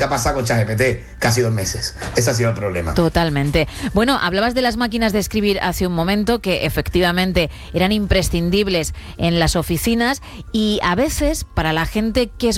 ¿qué ha pasado con ChatGPT? Casi 2 meses. Ese ha sido el problema. Totalmente. Bueno, hablabas de las máquinas de escribir hace un momento, que efectivamente eran imprescindibles en las oficinas, y a veces para la gente que es